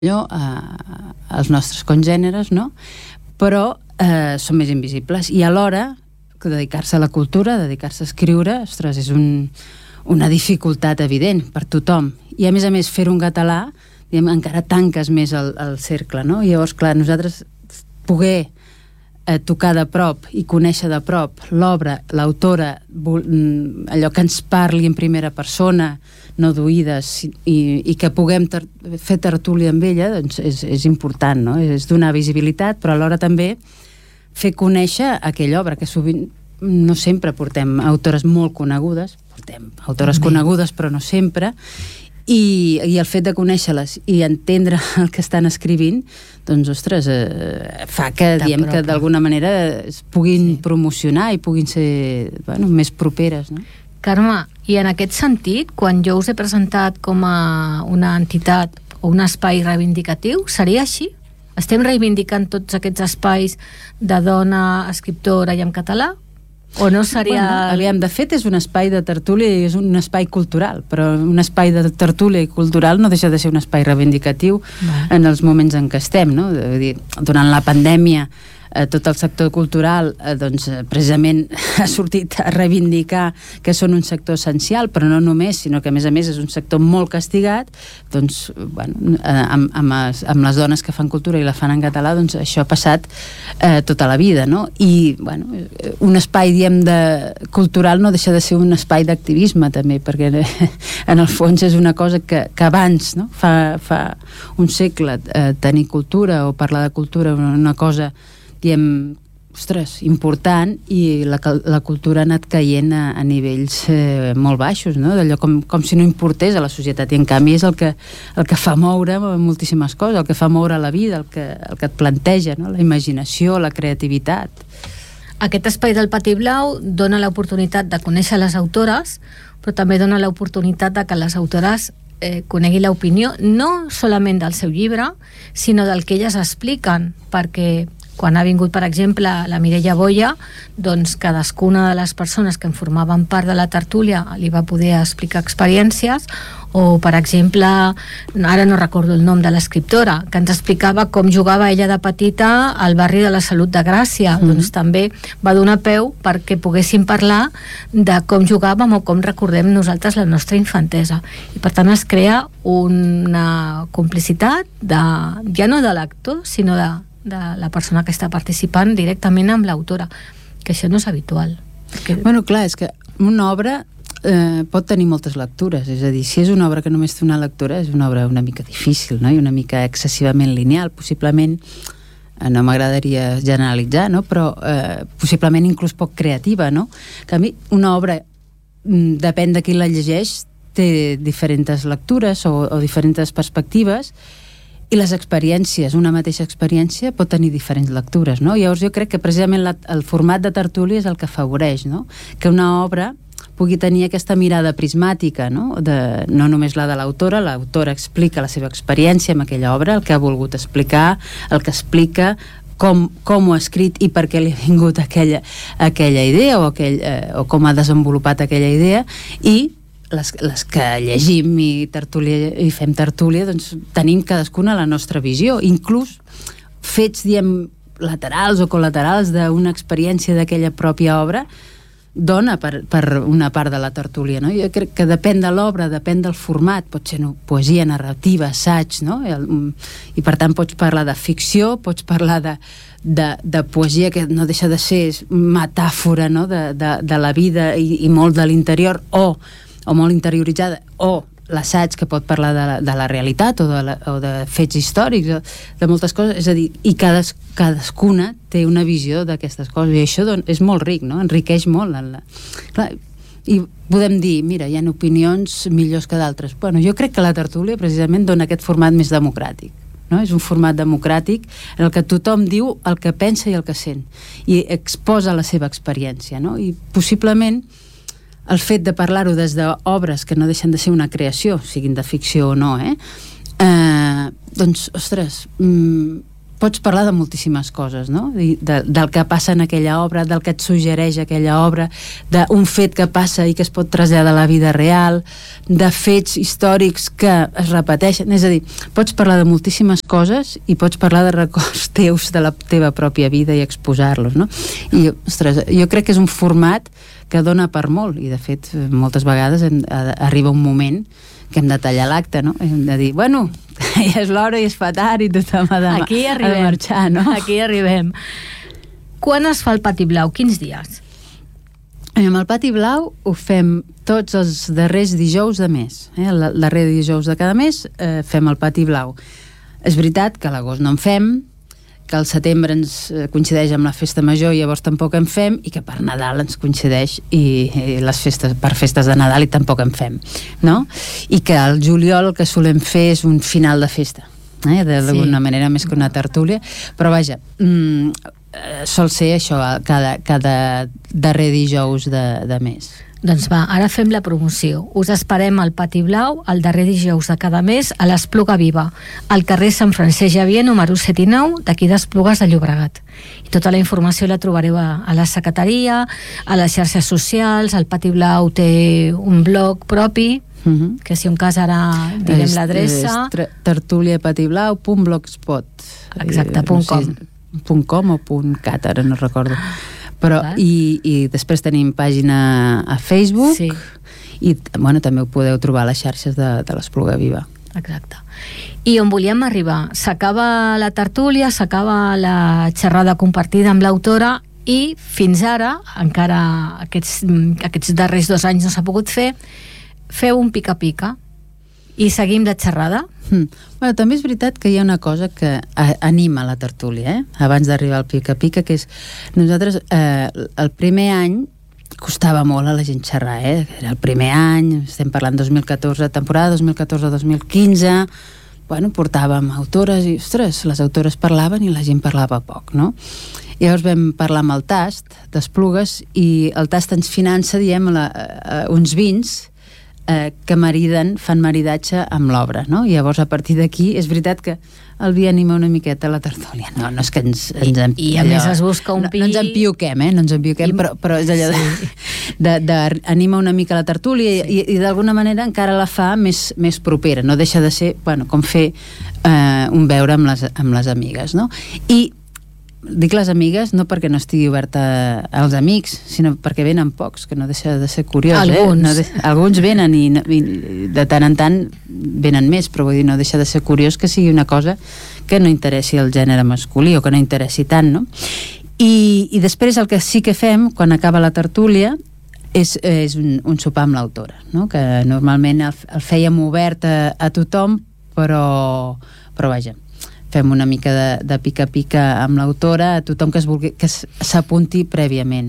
als nostres congèneres, no? Però són més invisibles, i alhora dedicar-se a la cultura, dedicar-se a escriure, ostres, és una dificultat evident per tothom, i a més fer-ho en català, encara tanques més el cercle, no? I llavors, clar, nosaltres poder tocar de prop i conèixer de prop l'obra, l'autora, allò que ens parli en primera persona, no d'oïdes, i que puguem fer tertúlia amb ella, doncs és important, no? És donar visibilitat, però alhora també fer conèixer aquella obra, que sovint no sempre portem autores molt conegudes, portem autores conegudes però no sempre, i el fet de conèixer-les i entendre el que estan escrivint, doncs, ostres, fa que diem que d'alguna manera es puguin promocionar i puguin ser més properes, no? Carme, i en aquest sentit, quan jo us he presentat com a una entitat o un espai reivindicatiu, seria així? Estem reivindicant tots aquests espais de dona escriptora i en català? O no seria... Aviam, de fet és un espai de tertúlia i és un espai cultural, però un espai de tertúlia i cultural no deixa de ser un espai reivindicatiu en els moments en què estem, no? Vull dir, durant la pandèmia tot el sector cultural doncs precisament ha sortit a reivindicar que són un sector essencial, però no només, sinó que a més és un sector molt castigat, doncs amb les dones que fan cultura i la fan en català, doncs això ha passat tota la vida, no? I un espai, diem, cultural no deixa de ser un espai d'activisme també, perquè en el fons és una cosa que abans, no? Fa un segle tenir cultura o parlar de cultura una cosa, diem, ostres, important, i la cultura ha anat caient a nivells molt baixos, no? D'allò com si no importés a la societat, i en canvi és el que fa moure moltíssimes coses, el que fa moure la vida, el que et planteja, no? La imaginació, la creativitat. Aquest espai del Pati Blau dona l'oportunitat de conèixer les autores, però també dona l'oportunitat de que les autores coneguin l'opinió no solament del seu llibre, sinó del que elles expliquen, perquè quan ha vingut, per exemple, la Mireia Boia, doncs cadascuna de les persones que en formaven part de la tertúlia li va poder explicar experiències, o, per exemple, ara no recordo el nom de l'escriptora, que ens explicava com jugava ella de petita al barri de la Salut de Gràcia. Doncs també va donar peu perquè poguéssim parlar de com jugàvem o com recordem nosaltres la nostra infantesa. I per tant es crea una complicitat ja no de l'actor, sinó de la persona que està participant directament amb l'autora, que això no és habitual. Bueno, clar, és que una obra pot tenir moltes lectures, és a dir, si és una obra que només té una lectura, és una obra una mica difícil, no? I una mica excessivament lineal, possiblement, no m'agradaria generalitzar, no? Però possiblement inclús poc creativa, no? Que a mi una obra, depèn de qui la llegeix, té diferents lectures o diferents perspectives, i les experiències, una mateixa experiència pot tenir diferents lectures, no? Llavors jo crec que precisament el format de tertúlia és el que afavoreix, no? Que una obra pugui tenir aquesta mirada prismàtica, no? No només la de l'autora explica la seva experiència amb aquella obra, el que ha volgut explicar, el que explica com ho ha escrit i per què li ha vingut aquella idea o com ha desenvolupat aquella idea, i les que llegim i fem tertúlia, doncs tenim cadascuna la nostra visió, inclús fets, diem, laterals o col·laterals d'una experiència d'aquella pròpia obra dona per una part de la tertúlia, no? Jo crec que depèn de l'obra, depèn del format, pot ser poesia, narrativa, assaig, no? I per tant pots parlar de ficció, pots parlar de poesia que no deixa de ser metàfora, no? de la vida i molt de l'interior, o molt interioritzada, o l'assaig que pot parlar de la realitat o de fets històrics, de moltes coses, és a dir, i cadascuna té una visió d'aquestes coses, i això és molt ric, no? Enriqueix molt. Clar, i podem dir, mira, hi ha opinions millors que d'altres. Bueno, jo crec que la tertúlia precisament dona aquest format més democràtic, no? És un format democràtic en el que tothom diu el que pensa i el que sent, i exposa la seva experiència, no? I possiblement el fet de parlar-ho des d'obres que no deixen de ser una creació, siguin de ficció o no, doncs, ostres, pots parlar de moltíssimes coses, no? Del que passa en aquella obra, del que et suggereix aquella obra, d'un fet que passa i que es pot traslladar a la vida real, de fets històrics que es repeteixen, és a dir, pots parlar de moltíssimes coses i pots parlar de records teus de la teva pròpia vida i exposar-los, no? I, ostres, jo crec que és un format que dona per molt, i de fet moltes vegades arriba un moment que hem de tallar l'acte, no? Hem de dir, bueno, ja és l'hora i es fa tard i tothom ha de marxar, no? Aquí arribem. Quan es fa el Pati Blau? Quins dies? Amb el Pati Blau ho fem tots els darrers dijous de mes. El darrer dijous de cada mes fem el Pati Blau. És veritat que a l'agost no en fem, que al setembre ens coincideix amb la festa major i llavors tampoc en fem, i que per Nadal ens coincideix i les festes, per festes de Nadal, i tampoc en fem, no? I que al juliol el que solem fer és un final de festa, d'alguna manera més que una tertúlia, però vaja, sol ser això cada darrer dijous de mes. Doncs va, ara fem la promoció. Us esperem al Pati Blau el darrer dijous de cada mes a l'Espluga Viva, al carrer Sant Francesc Xavier, número 7 i 9, d'aquí d'Esplugues de Llobregat. I tota la informació la trobareu a la secretaria, a les xarxes socials. El Pati Blau té un blog propi, que si un cas ara direm l'adreça. tertuliapatiblau.blogspot. Exacte, .com o .cat, ara no recordo. Però, i després tenim pàgina a Facebook, sí. I bueno, també ho podeu trobar a les xarxes de l'Espluga Viva. Exacte. I on volíem arribar? S'acaba la tertúlia, s'acaba la xerrada compartida amb l'autora, i fins ara, encara aquests darrers 2 anys no s'ha pogut fer, feu un pica-pica i seguim la xerrada. Bueno, també és veritat que hi ha una cosa que anima la tertúlia, abans d'arribar al pica-pica, que és nosaltres el primer any costava molt a la gent xerrar, era el primer any, estem parlant 2014, temporada 2014-2015, bueno, portàvem autores i, ostres, les autores parlaven i la gent parlava poc, no? I llavors vam parlar amb el Tast d'Esplugues, i el Tast ens finança, diem, uns vins que fan maridatge amb l'obra, no? I llavors a partir d'aquí és veritat que el vi anima una miqueta la tertúlia, no és que i a més es busca un pi, no ens empioquem, però és allò d'anima una mica la tertúlia, i d'alguna manera encara la fa més propera, no deixa de ser, bueno, com fer un beure amb les amigues, no? I dic les amigues no perquè no estigui oberta als amics, sinó perquè venen pocs, que no deixa de ser curiós. Alguns venen i de tant en tant venen més, però vull dir, no deixa de ser curiós que sigui una cosa que no interessi el gènere masculí o que no interessi tant, no? I després el que sí que fem quan acaba la tertúlia és un sopar amb l'autora, no? Que normalment el fèiem obert a tothom, però vaja, fem una mica de pica-pica amb l'autora a tothom que s'apunti prèviament.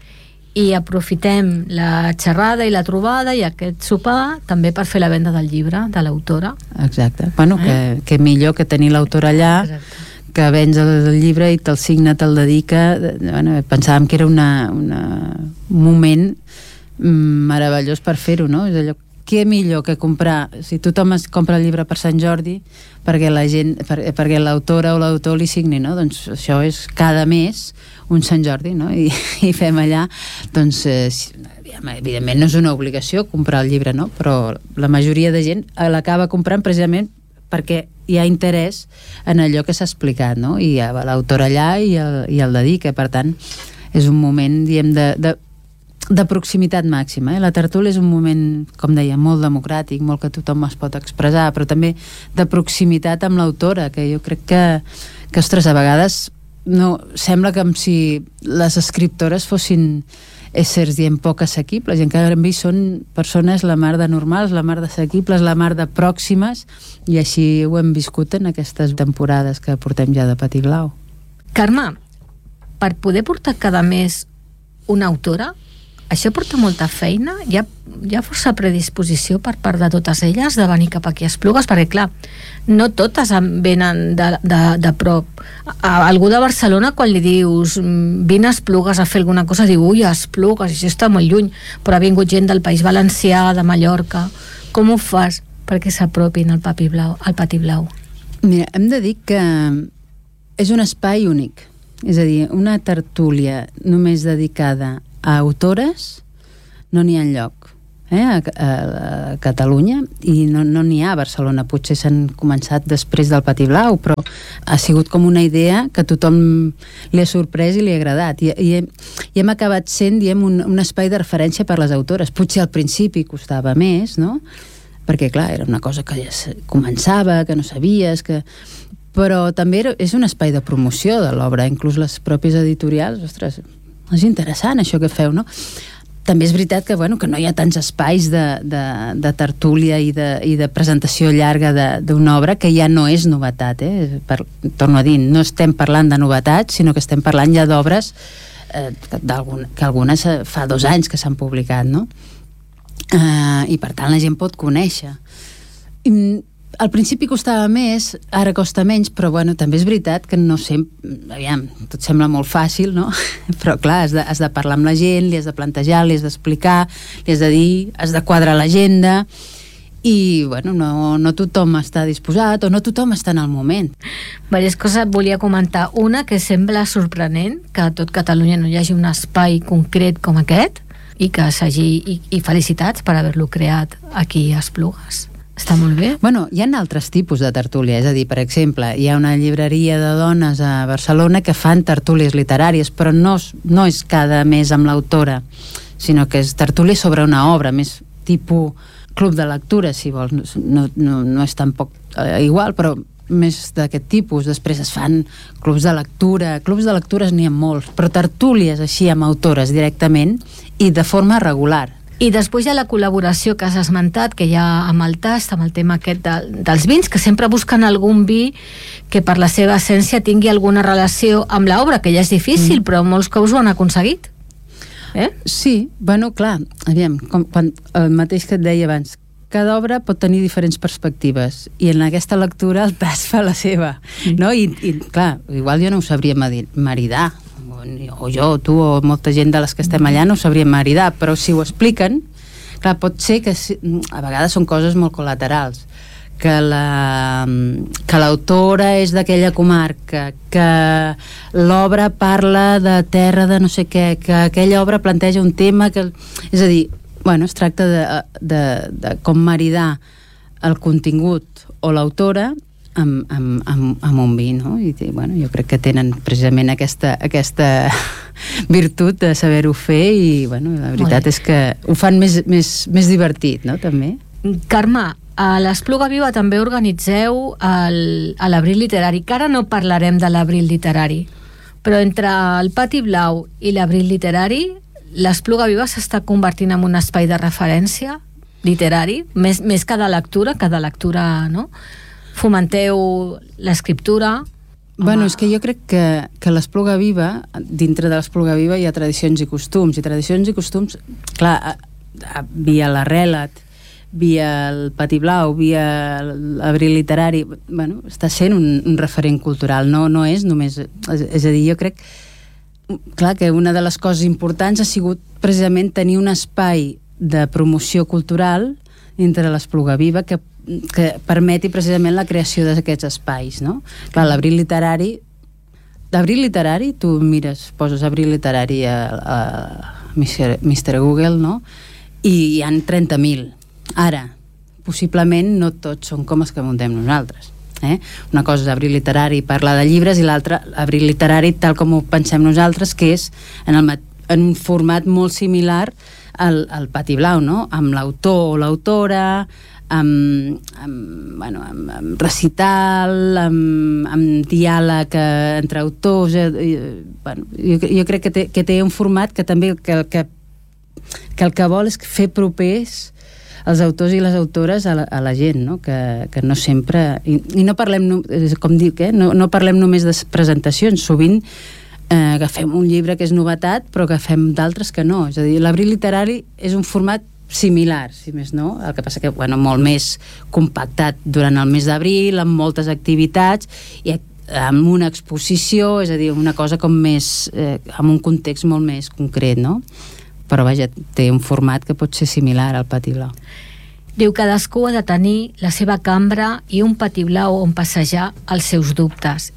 I aprofitem la xerrada i la trobada i aquest sopar també per fer la venda del llibre de l'autora. Exacte. Bueno, que millor que tenir l'autora allà. Exacte. Que vens el llibre i te'l signa, te'l dedica. Bueno, pensàvem que era un moment meravellós per fer-ho, no? És allò, què millor que comprar, si tothom es compra el llibre per Sant Jordi, perquè l'autora o l'autor li signi, no? Doncs això és cada mes un Sant Jordi, no? I fem allà, doncs evidentment no és una obligació comprar el llibre, no? Però la majoria de gent l'acaba comprant precisament perquè hi ha interès en allò que s'ha explicat, no? I hi ha l'autor allà i el dedica, per tant és un moment, diem, de proximitat màxima. La tertúlia és un moment, com deia, molt democràtic, molt que tothom es pot expressar, però també de proximitat amb l'autora, que jo crec que ostres, a vegades no, sembla com si les escriptores fossin éssers, diem, poc assequibles, i en canvi són persones la mar de normals, la mar d'assequibles, la mar de pròximes, i així ho hem viscut en aquestes temporades que portem ja de Pati Blau. Carme, per poder portar cada mes una autora, això porta molta feina? Hi ha força predisposició per part de totes elles de venir cap aquí a Esplugues? Perquè, clar, no totes venen de prop. A algú de Barcelona, quan li dius vine a Esplugues a fer alguna cosa, diu, ui, a Esplugues, això està molt lluny, però ha vingut gent del País Valencià, de Mallorca. Com ho fas perquè s'apropin al Pati Blau? Mira, hem de dir que és un espai únic. És a dir, una tertúlia només dedicada a autores no n'hi ha enlloc a Catalunya, i no n'hi ha a Barcelona. Potser s'han començat després del Pati Blau, però ha sigut com una idea que a tothom li ha sorprès i li ha agradat, i hem acabat sent, un espai de referència per les autores. Potser al principi costava més, no? Perquè clar, era una cosa que ja començava, que no sabies, però també és un espai de promoció de l'obra. Inclús les pròpies editorials, ostres, és interessant això que feu, no? També és veritat que no hi ha tants espais de tertúlia i de presentació llarga d'una obra, que ja no és novetat, torno a dir, no estem parlant de novetats, sinó que estem parlant ja d'obres que algunes fa 2 anys que s'han publicat, no? I per tant la gent pot conèixer. Al principi costava més, ara costa menys, però també és veritat que no sempre... Aviam, tot sembla molt fàcil, no? Però clar, has de parlar amb la gent, li has de plantejar, li has d'explicar, li has de dir, has de quadrar l'agenda, i no tothom està disposat, o no tothom està en el moment. Diverses coses volia comentar. Una, que sembla sorprenent que a tot Catalunya no hi hagi un espai concret com aquest, i felicitats per haver-lo creat aquí a Esplugues. Està molt bé. Hi ha altres tipus de tertúlia, és a dir, per exemple, hi ha una llibreria de dones a Barcelona que fan tertúlies literàries, però no és cada mes amb l'autora, sinó que és tertúlia sobre una obra, més tipus club de lectura, si vols. No és tampoc igual, però més d'aquest tipus. Després es fan clubs de lectura. Clubs de lectures n'hi ha molts, però tertúlies així amb autores directament i de forma regular. I després hi ha la col·laboració que has esmentat, que hi ha amb el tast, amb el tema aquest dels vins, que sempre busquen algun vi que per la seva essència tingui alguna relació amb l'obra, que ja és difícil, però molts cops ho han aconseguit. Sí, clar, aviam, el mateix que et deia abans, cada obra pot tenir diferents perspectives, i en aquesta lectura el tast fa la seva, no? I clar, igual jo no ho sabria maridar, o jo, tu, o molta gent de les que estem allà no ho sabríem maridar, però si ho expliquen, clar, pot ser que a vegades són coses molt col·laterals, que l'autora és d'aquella comarca, que l'obra parla de terra de no sé què, que aquella obra planteja un tema que... És a dir, es tracta de com maridar el contingut o l'autora amb un vi, no? I jo crec que tenen precisament aquesta virtut de saber-ho fer, i la veritat és que ho fan més divertit, no? També. Carme, a l'Espluga Viva també organitzeu l'Abril Literari, que ara no parlarem de l'Abril Literari, però entre el Pati Blau i l'Abril Literari, l'Espluga Viva s'està convertint en un espai de referència literari, més que de lectura, no? Fomenteu l'escriptura. És que jo crec que l'Espluga Viva, dintre de l'Espluga Viva hi ha tradicions i costums, clar, via l'Arrelat, via el Pati Blau, via l'Abril Literari, està sent un referent cultural, no és només... És a dir, jo crec clar que una de les coses importants ha sigut precisament tenir un espai de promoció cultural dintre de l'Espluga Viva que permeti precisament la creació d'aquests espais, no? Clar, l'Abril Literari, tu mires, poses Abril Literari a Mr. Google, no? I hi ha 30.000. Ara, possiblement no tots són com els que muntem nosaltres. Una cosa és Abril Literari, parlar de llibres, i l'altra, Abril Literari, tal com ho pensem nosaltres, que és en un format molt similar al Pati Blau, no? Amb l'autor o l'autora, amb recital, amb diàleg entre autors. Jo crec que té un format que també que el que vol és fer propers els autors i les autores a la gent, no? Que no sempre... I no parlem, com dic, no parlem només de presentacions. Sovint agafem un llibre que és novetat, però agafem d'altres que no. És a dir, l'Abril Literari és un format similar, si més no, el que passa que molt més compactat durant el mes d'abril, amb moltes activitats i amb una exposició, és a dir, una cosa com més amb un context molt més concret, no? Però vaja, té un format que pot ser similar al Pati Blau. Diu, cadascú ha de tenir la seva cambra i un Pati Blau on passejar els seus dubtes.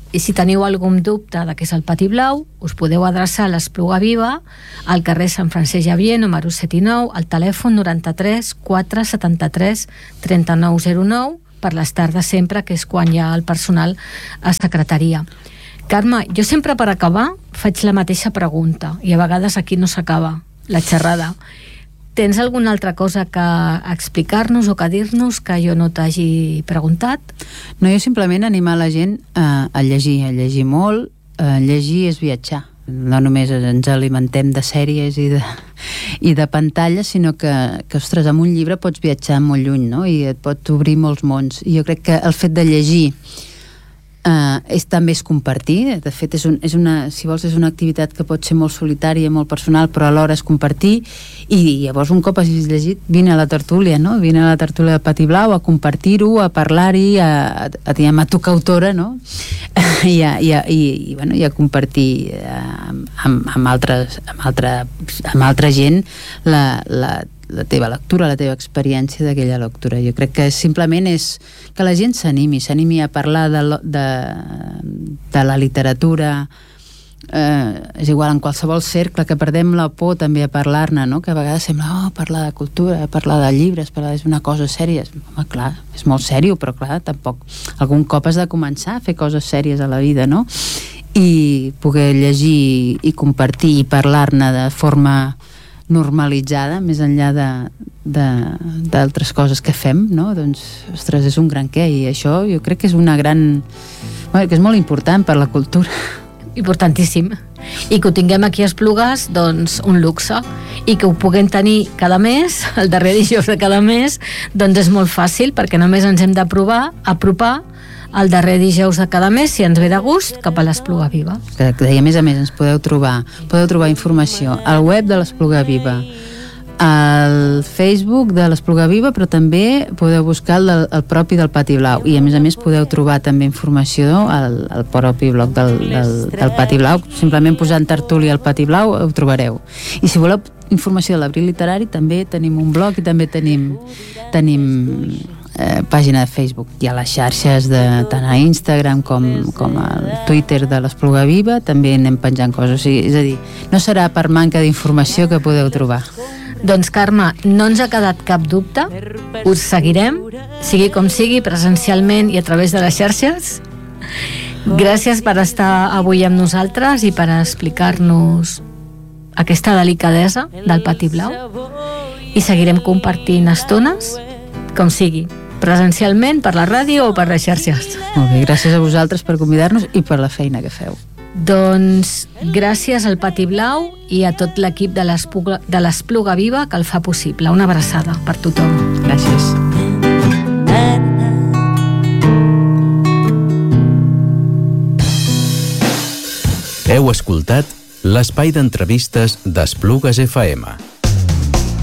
I si teniu algun dubte de què és el Pati Blau, us podeu adreçar a l'Espluga Viva, al carrer Sant Francesc Xavier, número 7 i 9, al telèfon 93 473 3909, per les tardes sempre, que és quan hi ha el personal a secretaria. Carme, jo sempre per acabar faig la mateixa pregunta, i a vegades aquí no s'acaba la xerrada. Tens alguna altra cosa que explicar-nos o que dir-nos que jo no t'hagi preguntat? No, jo simplement animar la gent a llegir molt. Llegir és viatjar. No només ens alimentem de sèries i de pantalles, sinó que, ostres, amb un llibre pots viatjar molt lluny, no? I et pot obrir molts mons. I jo crec que el fet de llegir també és compartir. De fet, si vols, és una activitat que pot ser molt solitària, molt personal, però alhora és compartir. I llavors, un cop hagis llegit, vine a la tertúlia, no? Vine a la tertúlia de Pati Blau a compartir-ho, a parlar-hi, a tocar autora, no? I a compartir amb altra gent la teva lectura, la teva experiència d'aquella lectura. Jo crec que simplement és que la gent s'animi a parlar de la literatura, és igual, en qualsevol cercle, que perdem la por també a parlar-ne, no? Que a vegades sembla, parlar de cultura, parlar de llibres, és una cosa sèria. Home, clar, és molt sèrio, però clar, tampoc. Algun cop has de començar a fer coses sèries a la vida, no? I poder llegir i compartir i parlar-ne de forma normalitzada, més enllà d'altres coses que fem, no? Doncs, ostres, és un gran què, i això jo crec que és una gran... que és molt important per la cultura. Importantíssim. I que ho tinguem aquí a Esplugues, doncs un luxe. I que ho puguem tenir cada mes, el darrer dijous de cada mes, doncs és molt fàcil, perquè només ens hem d'apropar el darrer dijous de cada mes, si ens ve de gust, cap a l'Espluga Viva. Exacte. I a més, ens podeu trobar informació al web de l'Espluga Viva, al Facebook de l'Espluga Viva, però també podeu buscar el propi del Pati Blau, i a més podeu trobar també informació al propi blog del Pati Blau. Simplement posant tertúlia al Pati Blau ho trobareu. I si voleu informació de l'Abril Literari, també tenim un blog i també tenim pàgina de Facebook. Hi ha les xarxes tant a Instagram com al Twitter de l'Espluga Viva, també anem penjant coses. És a dir, no serà per manca d'informació que podeu trobar. Doncs, Carme, no ens ha quedat cap dubte. Us seguirem, sigui com sigui, presencialment i a través de les xarxes. Gràcies per estar avui amb nosaltres i per explicar-nos aquesta delicadesa del Pati Blau. I seguirem compartint estones, com sigui, presencialment, per la ràdio o per les xarxes. Molt bé, gràcies a vosaltres per convidar-nos i per la feina que feu. Doncs gràcies al Pati Blau i a tot l'equip de l'Espluga Viva que el fa possible. Una abraçada per tothom. Gràcies. Heu escoltat l'espai d'entrevistes d'Esplugues FM.